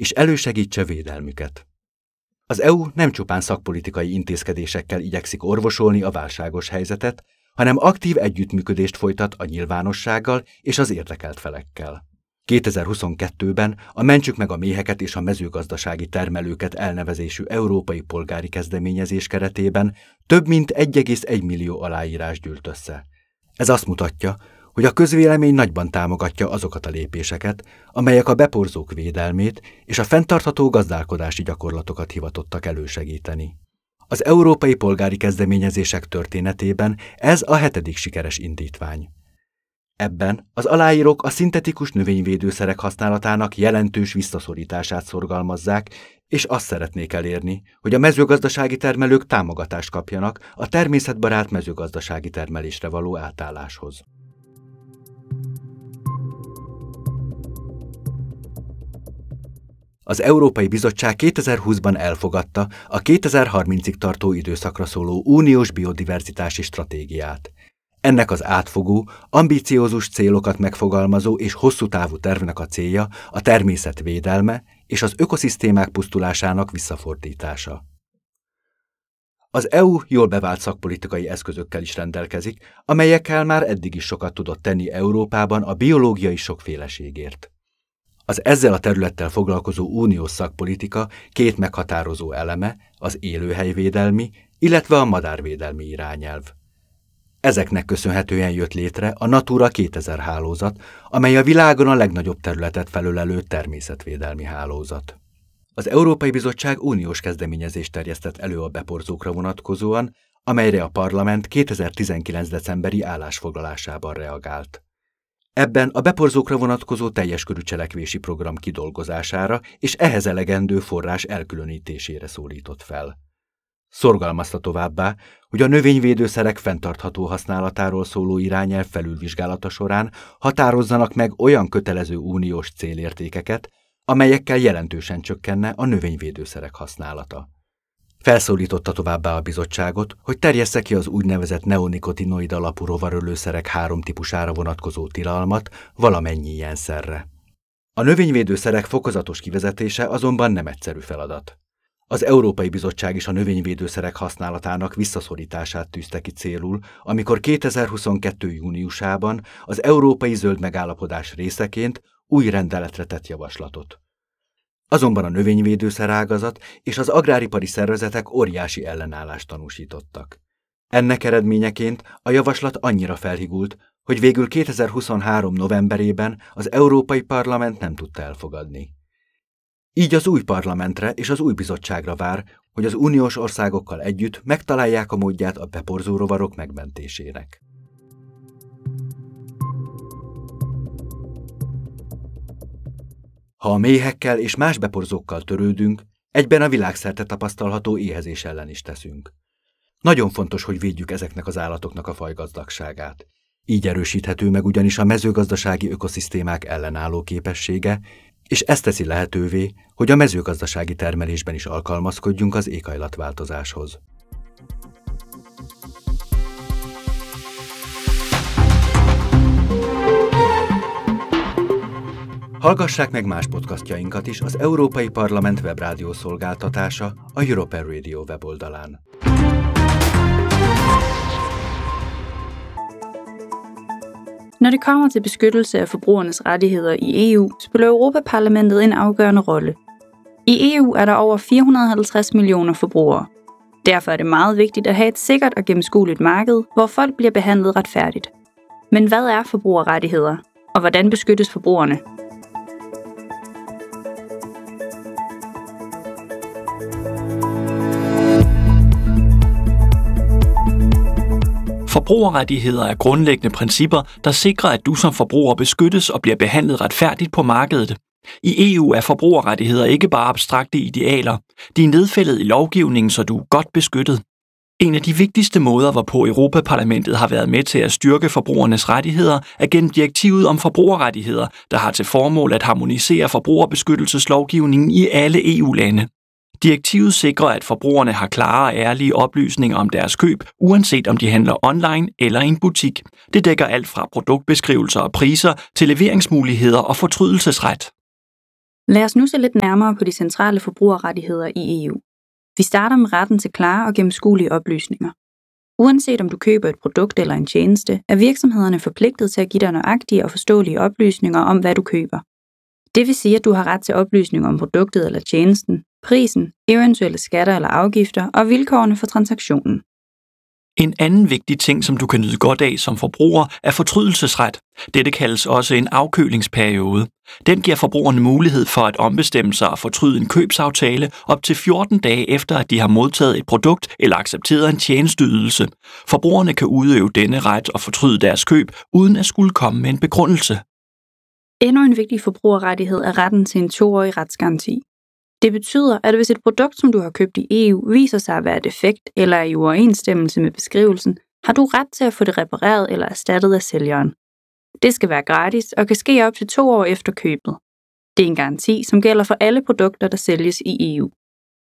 és elősegítse védelmüket. Az EU nem csupán szakpolitikai intézkedésekkel igyekszik orvosolni a válságos helyzetet, hanem aktív együttműködést folytat a nyilvánossággal és az érdekelt felekkel. 2022-ben a Mentsük meg a méheket és a mezőgazdasági termelőket elnevezésű európai polgári kezdeményezés keretében több mint 1,1 millió aláírás gyűlt össze. Ez azt mutatja, hogy a közvélemény nagyban támogatja azokat a lépéseket, amelyek a beporzók védelmét és a fenntartható gazdálkodási gyakorlatokat hivatottak elősegíteni. Az európai polgári kezdeményezések történetében ez a 7. sikeres indítvány. Ebben az aláírók a szintetikus növényvédőszerek használatának jelentős visszaszorítását szorgalmazzák, és azt szeretnék elérni, hogy a mezőgazdasági termelők támogatást kapjanak a természetbarát mezőgazdasági termelésre való átálláshoz. Az Európai Bizottság 2020-ban elfogadta a 2030-ig tartó időszakra szóló uniós biodiverzitási stratégiát. Ennek az átfogó, ambiciózus célokat megfogalmazó és hosszú távú tervnek a célja a természet védelme és az ökoszisztémák pusztulásának visszafordítása. Az EU jól bevált szakpolitikai eszközökkel is rendelkezik, amelyekkel már eddig is sokat tudott tenni Európában a biológiai sokféleségért. Az ezzel a területtel foglalkozó uniós szakpolitika 2 meghatározó eleme, az élőhelyvédelmi, illetve a madárvédelmi irányelv. Ezeknek köszönhetően jött létre a Natura 2000 hálózat, amely a világon a legnagyobb területet felölelő természetvédelmi hálózat. Az Európai Bizottság uniós kezdeményezést terjesztett elő a beporzókra vonatkozóan, amelyre a parlament 2019. decemberi állásfoglalásában reagált. Ebben a beporzókra vonatkozó teljes körű cselekvési program kidolgozására és ehhez elegendő forrás elkülönítésére szólított fel. Szorgalmazta továbbá, hogy a növényvédőszerek fenntartható használatáról szóló irányelv felülvizsgálata során határozzanak meg olyan kötelező uniós célértékeket, amelyekkel jelentősen csökkenne a növényvédőszerek használata. Felszólította továbbá a bizottságot, hogy terjessze ki az úgynevezett neonikotinoid alapú rovarölőszerek 3 típusára vonatkozó tilalmat valamennyi ilyen szerre. A növényvédőszerek fokozatos kivezetése azonban nem egyszerű feladat. Az Európai Bizottság is a növényvédőszerek használatának visszaszorítását tűzte ki célul, amikor 2022. júniusában az Európai Zöld Megállapodás részeként új rendeletre tett javaslatot. Azonban a növényvédőszerágazat és az agráripari szervezetek óriási ellenállást tanúsítottak. Ennek eredményeként a javaslat annyira felhigult, hogy végül 2023. novemberében az Európai Parlament nem tudta elfogadni. Így az új parlamentre és az új bizottságra vár, hogy az uniós országokkal együtt megtalálják a módját a beporzó rovarok megmentésének. Ha a méhekkel és más beporzókkal törődünk, egyben a világszerte tapasztalható éhezés ellen is teszünk. Nagyon fontos, hogy védjük ezeknek az állatoknak a fajgazdagságát. Így erősíthető meg ugyanis a mezőgazdasági ökoszisztémák ellenálló képessége, és ez teszi lehetővé, hogy a mezőgazdasági termelésben is alkalmazkodjunk az éghajlatváltozáshoz. Hallgassák meg más podcastjainkat is az Európai Parlament webrádió szolgáltatása a European Radio weboldalán. Når det kommer til beskyttelse af forbrugernes rettigheder i EU, spiller Europaparlamentet en afgørende rolle. I EU er der over 450 millioner forbrugere. Derfor er det meget vigtigt at have et sikkert og gennemskueligt marked, hvor folk bliver behandlet retfærdigt. Men hvad er forbrugerrettigheder, og hvordan beskyttes forbrugerne? Forbrugerrettigheder er grundlæggende principper, der sikrer, at du som forbruger beskyttes og bliver behandlet retfærdigt på markedet. I EU er forbrugerrettigheder ikke bare abstrakte idealer. De er nedfældet i lovgivningen, så du er godt beskyttet. En af de vigtigste måder, hvorpå Europaparlamentet har været med til at styrke forbrugernes rettigheder, er gennem direktivet om forbrugerrettigheder, der har til formål at harmonisere forbrugerbeskyttelseslovgivningen i alle EU-lande. Direktivet sikrer, at forbrugerne har klare og ærlige oplysninger om deres køb, uanset om de handler online eller i en butik. Det dækker alt fra produktbeskrivelser og priser til leveringsmuligheder og fortrydelsesret. Lad os nu se lidt nærmere på de centrale forbrugerrettigheder i EU. Vi starter med retten til klare og gennemskuelige oplysninger. Uanset om du køber et produkt eller en tjeneste, er virksomhederne forpligtet til at give dig nøjagtige og forståelige oplysninger om, hvad du køber. Det vil sige, at du har ret til oplysninger om produktet eller tjenesten, prisen, eventuelle skatter eller afgifter og vilkårene for transaktionen. En anden vigtig ting, som du kan nyde godt af som forbruger, er fortrydelsesret. Dette kaldes også en afkølingsperiode. Den giver forbrugerne mulighed for at ombestemme sig og fortryde en købsaftale op til 14 dage efter, at de har modtaget et produkt eller accepteret en tjenesteydelse. Forbrugerne kan udøve denne ret og fortryde deres køb, uden at skulle komme med en begrundelse. Endnu en vigtig forbrugerrettighed er retten til en 2-årig retsgaranti. Det betyder, at hvis et produkt, som du har købt i EU, viser sig at være defekt eller er i uoverensstemmelse med beskrivelsen, har du ret til at få det repareret eller erstattet af sælgeren. Det skal være gratis og kan ske op til 2 år efter købet. Det er en garanti, som gælder for alle produkter, der sælges i EU.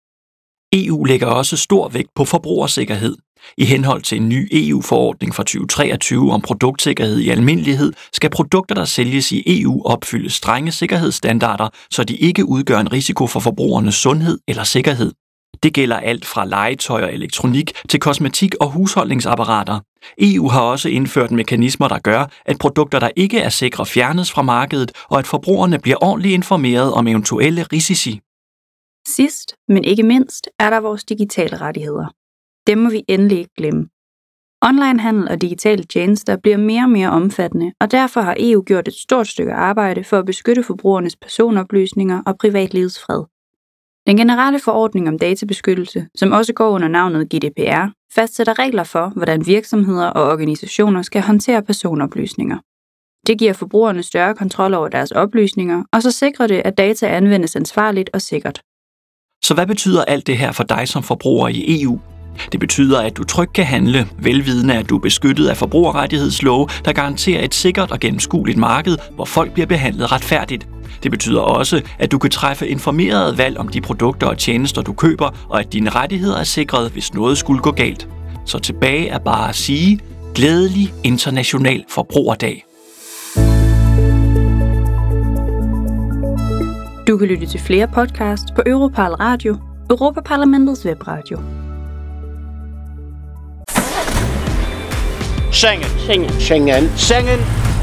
EU lægger også stor vægt på forbrugersikkerhed. I henhold til en ny EU-forordning fra 2023 om produktsikkerhed i almindelighed, skal produkter, der sælges i EU, opfylde strenge sikkerhedsstandarder, så de ikke udgør en risiko for forbrugernes sundhed eller sikkerhed. Det gælder alt fra legetøj og elektronik til kosmetik og husholdningsapparater. EU har også indført mekanismer, der gør, at produkter, der ikke er sikre, fjernes fra markedet, og at forbrugerne bliver ordentligt informeret om eventuelle risici. Sidst, men ikke mindst, er der vores digitale rettigheder. Dem må vi endelig ikke glemme. Onlinehandel og digitale tjenester bliver mere og mere omfattende, og derfor har EU gjort et stort stykke arbejde for at beskytte forbrugernes personoplysninger og privatlivets fred. Den generelle forordning om databeskyttelse, som også går under navnet GDPR, fastsætter regler for, hvordan virksomheder og organisationer skal håndtere personoplysninger. Det giver forbrugerne større kontrol over deres oplysninger, og så sikrer det, at data anvendes ansvarligt og sikkert. Så hvad betyder alt det her for dig som forbruger i EU? Det betyder, at du trygt kan handle, velvidende at du er beskyttet af forbrugerrettighedslove, der garanterer et sikkert og gennemskueligt marked, hvor folk bliver behandlet retfærdigt. Det betyder også, at du kan træffe informerede valg om de produkter og tjenester, du køber, og at dine rettigheder er sikret, hvis noget skulle gå galt. Så tilbage er bare at sige, glædelig international forbrugerdag. Du kan lytte til flere podcasts på Europarl Radio, Europaparlamentets webradio. Schengen.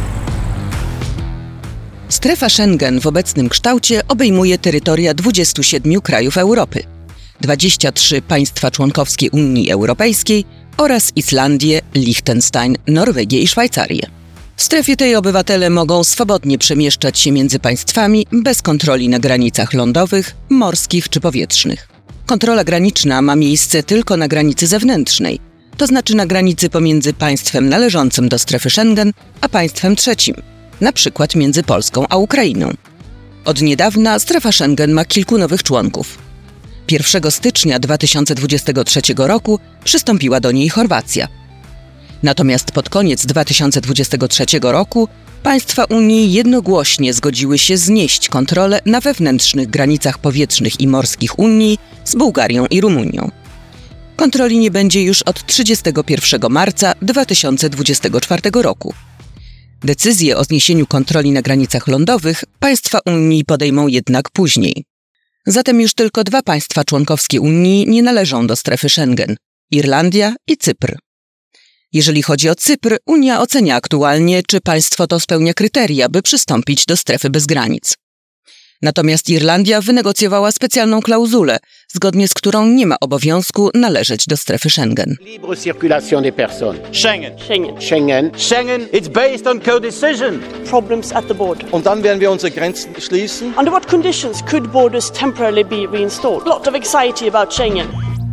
Strefa Schengen w obecnym kształcie obejmuje terytoria 27 krajów Europy, 23 państwa członkowskie Unii Europejskiej oraz Islandię, Liechtenstein, Norwegię i Szwajcarię. W strefie tej obywatele mogą swobodnie przemieszczać się między państwami bez kontroli na granicach lądowych, morskich czy powietrznych. Kontrola graniczna ma miejsce tylko na granicy zewnętrznej, to znaczy na granicy pomiędzy państwem należącym do strefy Schengen a państwem trzecim, na przykład między Polską a Ukrainą. Od niedawna strefa Schengen ma kilku nowych członków. 1 stycznia 2023 roku przystąpiła do niej Chorwacja. Natomiast pod koniec 2023 roku państwa Unii jednogłośnie zgodziły się znieść kontrolę na wewnętrznych granicach powietrznych i morskich Unii z Bułgarią i Rumunią. Kontroli nie będzie już od 31 marca 2024 roku. Decyzje o zniesieniu kontroli na granicach lądowych państwa Unii podejmą jednak później. Zatem już tylko 2 państwa członkowskie Unii nie należą do strefy Schengen – Irlandia i Cypr. Jeżeli chodzi o Cypr, Unia ocenia aktualnie, czy państwo to spełnia kryteria, by przystąpić do strefy bez granic. Natomiast Irlandia wynegocjowała specjalną klauzulę, zgodnie z którą nie ma obowiązku należeć do strefy Schengen. Libre circulation des personnes. Schengen. It's based on co-decision. Problems at the border. Und dann werden wir unsere Grenzen schließen. Under what conditions could borders temporarily be reinstalled? A lot of anxiety about Schengen.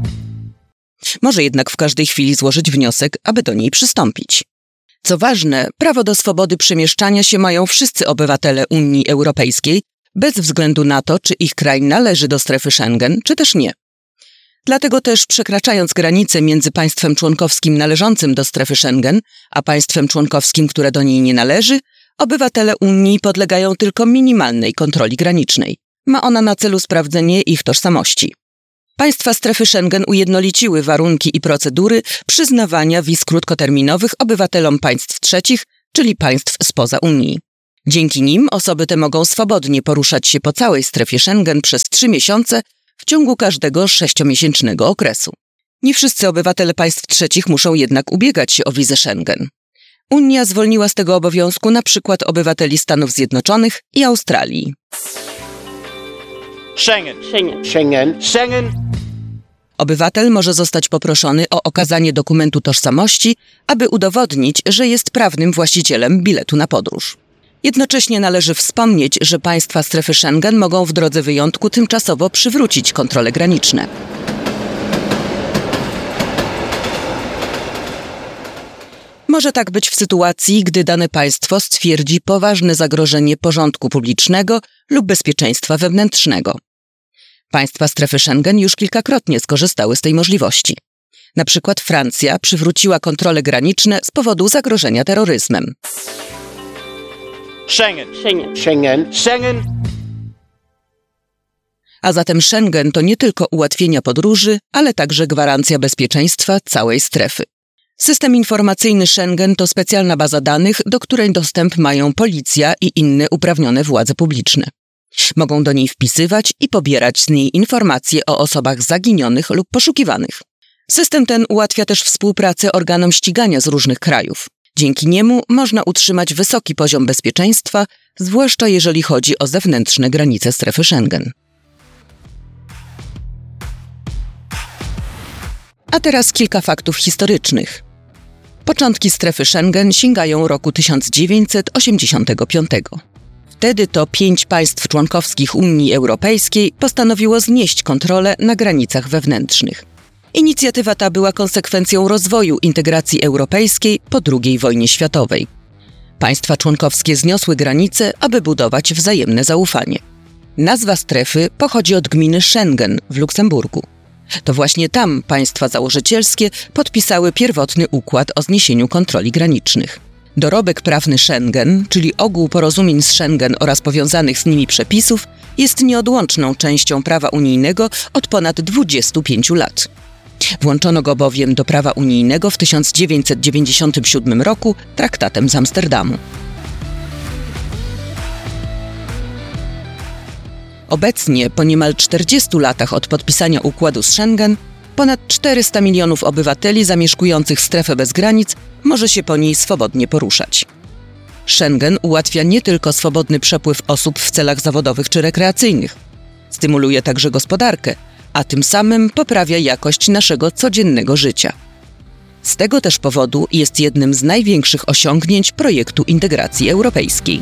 Może jednak w każdej chwili złożyć wniosek, aby do niej przystąpić. Co ważne, prawo do swobody przemieszczania się mają wszyscy obywatele Unii Europejskiej, bez względu na to, czy ich kraj należy do strefy Schengen, czy też nie. Dlatego też przekraczając granicę między państwem członkowskim należącym do strefy Schengen, a państwem członkowskim, które do niej nie należy, obywatele Unii podlegają tylko minimalnej kontroli granicznej. Ma ona na celu sprawdzenie ich tożsamości. Państwa strefy Schengen ujednoliciły warunki i procedury przyznawania wiz krótkoterminowych obywatelom państw trzecich, czyli państw spoza Unii. Dzięki nim osoby te mogą swobodnie poruszać się po całej strefie Schengen przez 3 miesiące w ciągu każdego 6-miesięcznego okresu. Nie wszyscy obywatele państw trzecich muszą jednak ubiegać się o wizę Schengen. Unia zwolniła z tego obowiązku na przykład obywateli Stanów Zjednoczonych i Australii. Schengen. Obywatel może zostać poproszony o okazanie dokumentu tożsamości, aby udowodnić, że jest prawnym właścicielem biletu na podróż. Jednocześnie należy wspomnieć, że państwa strefy Schengen mogą w drodze wyjątku tymczasowo przywrócić kontrole graniczne. Może tak być w sytuacji, gdy dane państwo stwierdzi poważne zagrożenie porządku publicznego lub bezpieczeństwa wewnętrznego. Państwa strefy Schengen już kilkakrotnie skorzystały z tej możliwości. Na przykład Francja przywróciła kontrole graniczne z powodu zagrożenia terroryzmem. Schengen. A zatem Schengen to nie tylko ułatwienia podróży, ale także gwarancja bezpieczeństwa całej strefy. System informacyjny Schengen to specjalna baza danych, do której dostęp mają policja i inne uprawnione władze publiczne. Mogą do niej wpisywać i pobierać z niej informacje o osobach zaginionych lub poszukiwanych. System ten ułatwia też współpracę organom ścigania z różnych krajów. Dzięki niemu można utrzymać wysoki poziom bezpieczeństwa, zwłaszcza jeżeli chodzi o zewnętrzne granice strefy Schengen. A teraz kilka faktów historycznych. Początki strefy Schengen sięgają roku 1985. Wtedy to 5 państw członkowskich Unii Europejskiej postanowiło znieść kontrolę na granicach wewnętrznych. Inicjatywa ta była konsekwencją rozwoju integracji europejskiej po II wojnie światowej. Państwa członkowskie zniosły granice, aby budować wzajemne zaufanie. Nazwa strefy pochodzi od gminy Schengen w Luksemburgu. To właśnie tam państwa założycielskie podpisały pierwotny układ o zniesieniu kontroli granicznych. Dorobek prawny Schengen, czyli ogół porozumień z Schengen oraz powiązanych z nimi przepisów, jest nieodłączną częścią prawa unijnego od ponad 25 lat. Włączono go bowiem do prawa unijnego w 1997 roku Traktatem z Amsterdamu. Obecnie, po niemal 40 latach od podpisania układu z Schengen, ponad 400 milionów obywateli zamieszkujących strefę bez granic może się po niej swobodnie poruszać. Schengen ułatwia nie tylko swobodny przepływ osób w celach zawodowych czy rekreacyjnych. Stymuluje także gospodarkę, a tym samym poprawia jakość naszego codziennego życia. Z tego też powodu jest jednym z największych osiągnięć projektu integracji europejskiej.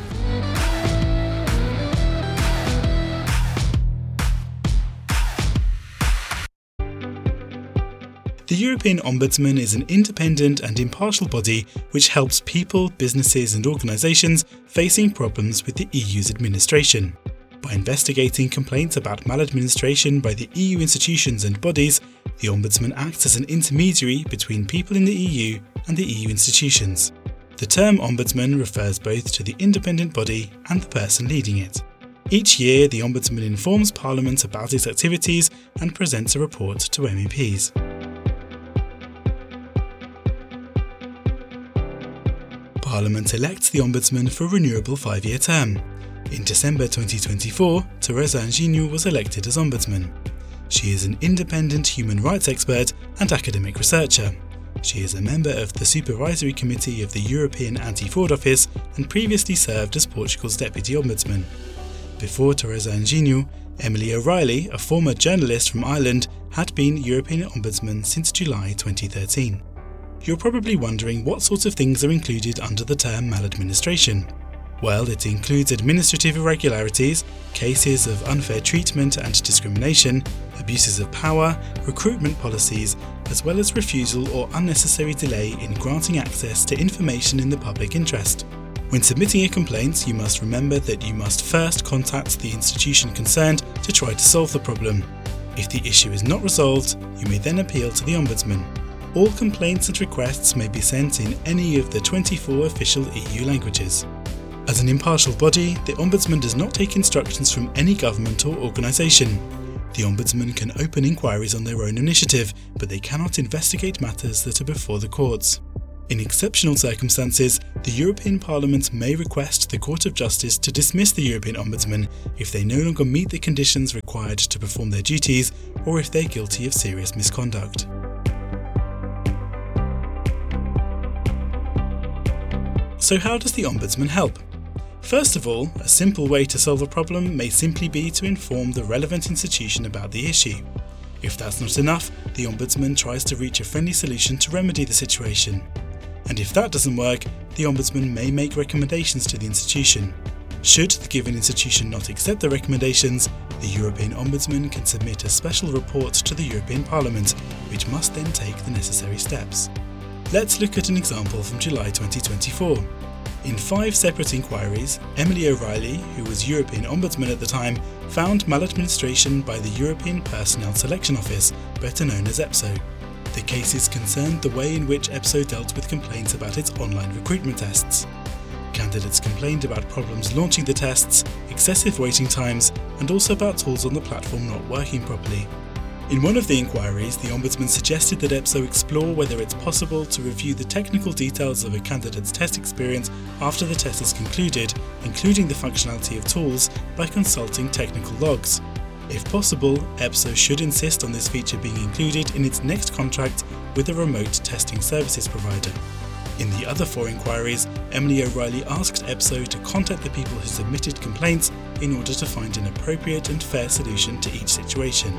The European Ombudsman is an independent and impartial body which helps people, businesses and organisations facing problems with the EU's administration. By investigating complaints about maladministration by the EU institutions and bodies, the Ombudsman acts as an intermediary between people in the EU and the EU institutions. The term Ombudsman refers both to the independent body and the person leading it. Each year, the Ombudsman informs Parliament about its activities and presents a report to MEPs. Parliament elects the Ombudsman for a renewable 5-year term. In December 2024, Teresa Anjinho was elected as Ombudsman. She is an independent human rights expert and academic researcher. She is a member of the Supervisory Committee of the European Anti-Fraud Office and previously served as Portugal's Deputy Ombudsman. Before Teresa Anjinho, Emily O'Reilly, a former journalist from Ireland, had been European Ombudsman since July 2013. You're probably wondering what sorts of things are included under the term maladministration. Well, it includes administrative irregularities, cases of unfair treatment and discrimination, abuses of power, recruitment policies, as well as refusal or unnecessary delay in granting access to information in the public interest. When submitting a complaint, you must remember that you must first contact the institution concerned to try to solve the problem. If the issue is not resolved, you may then appeal to the Ombudsman. All complaints and requests may be sent in any of the 24 official EU languages. As an impartial body, the Ombudsman does not take instructions from any government or organisation. The Ombudsman can open inquiries on their own initiative, but they cannot investigate matters that are before the courts. In exceptional circumstances, the European Parliament may request the Court of Justice to dismiss the European Ombudsman if they no longer meet the conditions required to perform their duties or if they're guilty of serious misconduct. So how does the Ombudsman help? First of all, a simple way to solve a problem may simply be to inform the relevant institution about the issue. If that's not enough, the Ombudsman tries to reach a friendly solution to remedy the situation. And if that doesn't work, the Ombudsman may make recommendations to the institution. Should the given institution not accept the recommendations, the European Ombudsman can submit a special report to the European Parliament, which must then take the necessary steps. Let's look at an example from July 2024. In 5 separate inquiries, Emily O'Reilly, who was European Ombudsman at the time, found maladministration by the European Personnel Selection Office, better known as EPSO. The cases concerned the way in which EPSO dealt with complaints about its online recruitment tests. Candidates complained about problems launching the tests, excessive waiting times, and also about tools on the platform not working properly. In one of the inquiries, the Ombudsman suggested that EPSO explore whether it's possible to review the technical details of a candidate's test experience after the test is concluded, including the functionality of tools, by consulting technical logs. If possible, EPSO should insist on this feature being included in its next contract with a remote testing services provider. In the other 4 inquiries, Emily O'Reilly asked EPSO to contact the people who submitted complaints in order to find an appropriate and fair solution to each situation.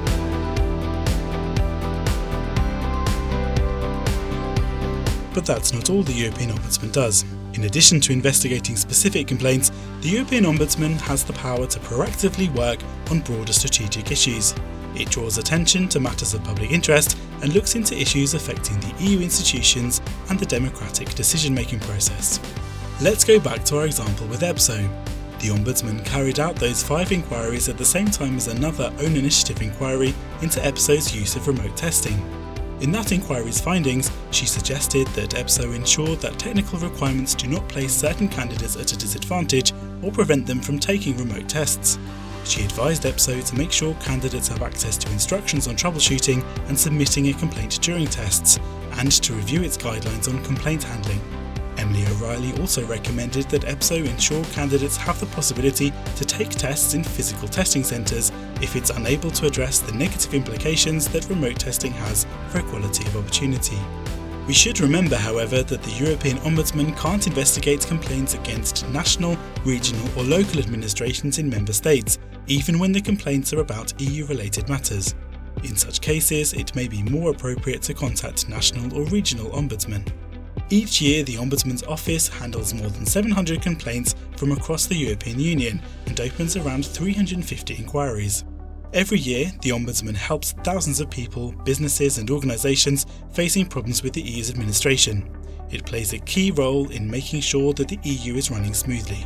But that's not all the European Ombudsman does. In addition to investigating specific complaints, the European Ombudsman has the power to proactively work on broader strategic issues. It draws attention to matters of public interest and looks into issues affecting the EU institutions and the democratic decision-making process. Let's go back to our example with EPSO. The Ombudsman carried out those 5 inquiries at the same time as another own initiative inquiry into EPSO's use of remote testing. In that inquiry's findings, she suggested that EPSO ensured that technical requirements do not place certain candidates at a disadvantage or prevent them from taking remote tests. She advised EPSO to make sure candidates have access to instructions on troubleshooting and submitting a complaint during tests, and to review its guidelines on complaint handling. Emily O'Reilly also recommended that EPSO ensure candidates have the possibility to take tests in physical testing centres if it's unable to address the negative implications that remote testing has for equality of opportunity. We should remember, however, that the European Ombudsman can't investigate complaints against national, regional or local administrations in member states, even when the complaints are about EU-related matters. In such cases, it may be more appropriate to contact national or regional ombudsmen. Each year, the Ombudsman's office handles more than 700 complaints from across the European Union and opens around 350 inquiries. Every year, the Ombudsman helps thousands of people, businesses and organisations facing problems with the EU's administration. It plays a key role in making sure that the EU is running smoothly.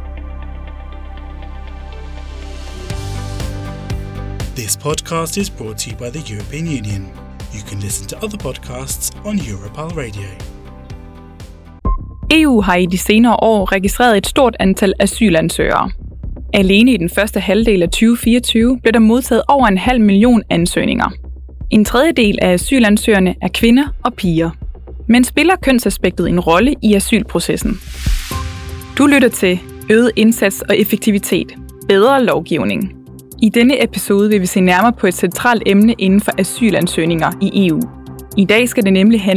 This podcast is brought to you by the European Union. You can listen to other podcasts on Europal Radio. EU har i de senere år registreret et stort antal asylansøgere. Alene i den første halvdel af 2024 blev der modtaget over 500.000 ansøgninger. En tredjedel af asylansøgerne er kvinder og piger. Men spiller kønsaspektet en rolle i asylprocessen? Du lytter til Øget indsats og effektivitet. Bedre lovgivning. I denne episode vil vi se nærmere på et centralt emne inden for asylansøgninger i EU. I dag skal det nemlig handle